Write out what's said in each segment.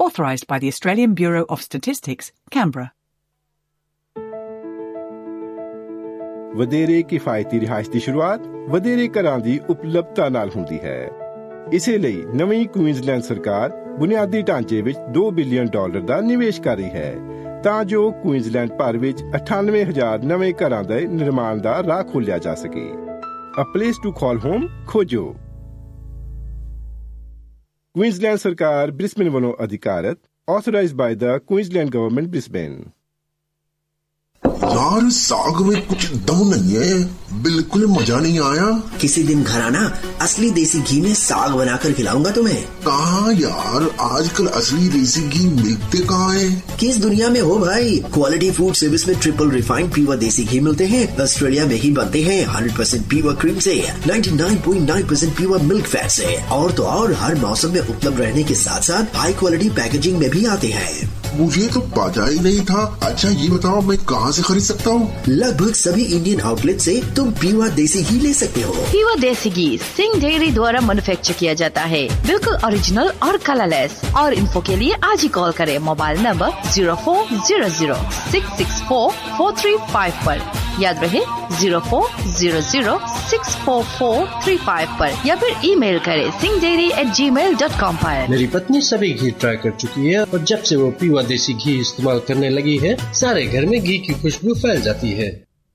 Authorised by the Australian Bureau of Statistics, Canberra. ਵਧੇਰੇ ਕਿਫਾਇਤੀ ਰਿਹਾਇਸ਼ ਦੀ ਸ਼ੁਰੂਆਤ ਵਧੇਰੇ ਘਰਾਂ ਦੀ ਉਪਲਬਧਤਾ ਨਾਲ ਹੁੰਦੀ ਹੈ। ਇਸੇ ਲਈ ਨਵੀਂ ਕੁਈਨਜ਼ਲੈਂਡ ਸਰਕਾਰ ਬੁਨਿਆਦੀ ਢਾਂਚੇ ਵਿੱਚ $2 ਬਿਲੀਅਨ ਦਾ ਨਿਵੇਸ਼ ਕਰ ਰਹੀ ਹੈ ਤਾਂ ਜੋ ਕੁਈਨਜ਼ਲੈਂਡ ਭਰ ਵਿੱਚ 98,000 ਨਵੇਂ ਘਰਾਂ ਦੇ ਨਿਰਮਾਣ ਦਾ ਰਾਹ ਖੋਲ੍ਹਿਆ ਜਾ ਸਕੇ। A place to call home ਖੋਜੋ। ਕੁਈਨਜ਼ਲੈਂਡ ਸਰਕਾਰ ਬ੍ਰਿਸਬੇਨ ਵੱਲੋਂ ਅਧਿਕਾਰਤ, authorized by the Queensland Government Brisbane। यार साग में कुछ दम नहीं है, बिल्कुल मजा नहीं आया। किसी दिन घर आना, असली देसी घी में साग बनाकर खिलाऊंगा तुम्हें। कहाँ यार, आजकल असली देसी घी मिलते कहाँ है? किस दुनिया में हो भाई, क्वालिटी फूड सर्विस में ट्रिपल रिफाइंड प्योर देसी घी मिलते हैं। ऑस्ट्रेलिया में ही बनते हैं 100% प्योर क्रीम से, 99.9% प्योर मिल्क फैट से। और तो और हर मौसम में उपलब्ध रहने के साथ साथ हाई क्वालिटी पैकेजिंग में भी आते हैं। मुझे तो पता ही नहीं था। अच्छा ये बताओ मैं कहाँ से खरीद सकता हूँ? लगभग सभी इंडियन आउटलेट से तुम प्योर देसी घी ले सकते हो। प्योर देसी घी सिंह डेयरी द्वारा मैन्युफैक्चर किया जाता है, बिल्कुल ओरिजिनल और कलरलेस। और इन्फो के लिए आज ही कॉल करें मोबाइल नंबर 0400-664-435 पर। याद रहे 0400-644-355 पर, या फिर ईमेल करें singhdairy@gmail.com पर। मेरी पत्नी सभी घी ट्राई कर चुकी है और जब से वो प्योर देसी घी इस्तेमाल करने लगी है, सारे घर में घी की खुशबू फैल जाती है।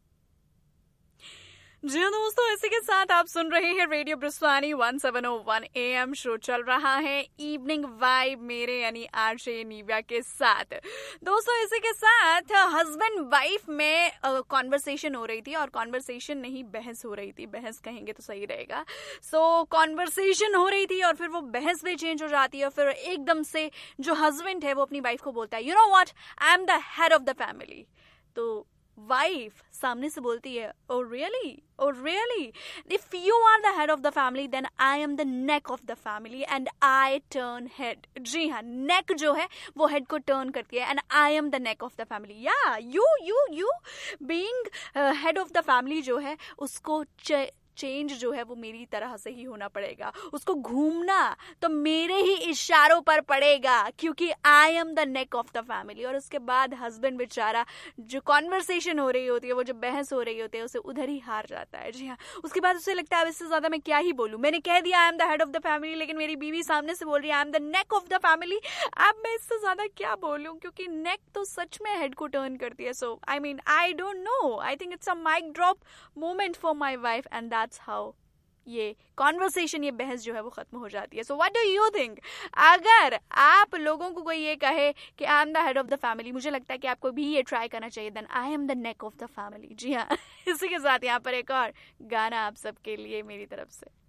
जी हाँ दोस्तों, इसी के साथ आप सुन रहे हैं रेडियो ब्रिस्वानी 1701 AM। शो चल रहा है इवनिंग वाइब मेरे यानी आरजे निव्या के साथ। दोस्तों इसी के साथ हस्बैंड वाइफ में कॉन्वर्सेशन हो रही थी, और कॉन्वर्सेशन नहीं बहस हो रही थी, बहस कहेंगे तो सही रहेगा। सो कॉन्वर्सेशन हो रही थी और फिर वो बहस में चेंज हो जाती है, और फिर एकदम से जो हस्बैंड है वो अपनी वाइफ को बोलता है, you know what, I am the head of the family. तो वाइफ सामने से बोलती है, oh really, oh really, if you are the head of the family then I am the neck of the family and I turn head. जी हाँ, नेक जो है वो head को टर्न करती है, and I am the neck of the family. या you being head of the family जो है उसको चेंज जो है वो मेरी तरह से ही होना पड़ेगा, उसको घूमना तो मेरे ही इशारों पर पड़ेगा, क्योंकि I am the neck of the family. और उसके बाद हस्बैंड बेचारा, जो कॉन्वर्सेशन हो रही होती है, वो जो बहस हो रही होती है, उसे उधर ही हार जाता है। जी हाँ, उसके बाद उसे लगता है अब इससे ज्यादा मैं क्या ही बोलूं, मैंने कह दिया I am the head of the family, लेकिन मेरी बीवी सामने से बोल रही है I am the neck of the family. अब मैं इससे ज्यादा क्या बोलूं, क्योंकि नेक तो सच में हेड को टर्न करती है। सो I mean I don't know, I think it's a mic drop moment for my wife, and that's how ये कॉन्वर्सेशन, ये बहस जो है वो खत्म हो जाती है। So what do you think? अगर आप लोगों को कोई ये कहे कि I am the head of the family, मुझे लगता है कि आपको भी ये ट्राई करना चाहिए, then I am the neck of the family. जी हाँ, इसी के साथ यहाँ पर एक और गाना आप सबके लिए मेरी तरफ से।